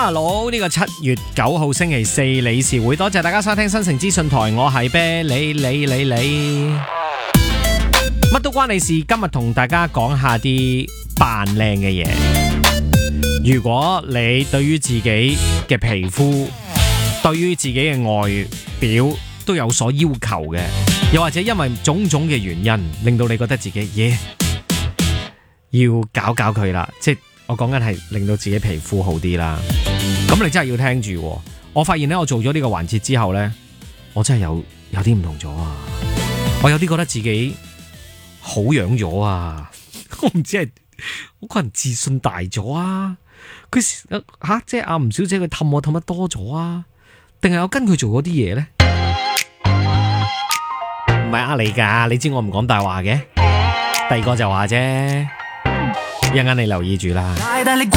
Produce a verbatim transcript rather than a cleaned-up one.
Hello，呢個七月九號星期四理事會，多謝大家收聽新城資訊台，我係啤梨梨梨梨，乜都關你事。今日同大家講下啲扮靚嘅嘢。如果你對於自己嘅皮膚，對於自己嘅外表都有所要求嘅，又或者因為種種嘅原因，令到你覺得自己嘢、yeah, 要搞搞佢啦，即係我講緊係令到自己皮膚好啲啦。咁你真係要聽住。我發現咧，我做咗呢個環節之後咧，我真係有有啲唔同咗啊！我有啲覺得自己好樣咗啊！我唔知係我個人自信大咗啊！佢吓、啊、即係阿吳小姐佢氹我氹得多咗啊？定係我跟佢做嗰啲嘢咧？唔係呃你噶，你知我唔講大話嘅。第二個就話啫，一陣間你留意住啦。大大力